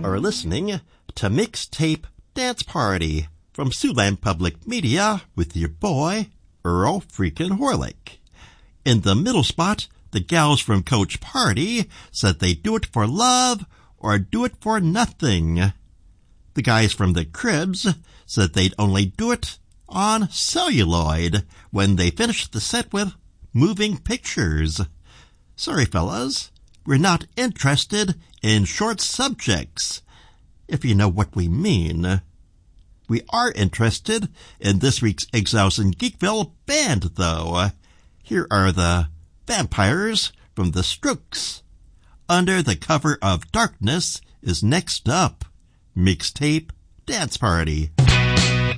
are listening to Mixtape Dance Party from Siouxland Public Media with your boy, Earl freaking Horlick. In the middle spot, the gals from Coach Party said they'd do it for love or do it for nothing. The guys from the Cribs said they'd only do it on celluloid when they finished the set with moving pictures. Sorry, fellas, we're not interested in short subjects, if you know what we mean. We are interested in this week's Exiles in Geekville band, though. Here are the Vampires from the Strokes. Under the Cover of Darkness is next up. Mixtape Dance Party.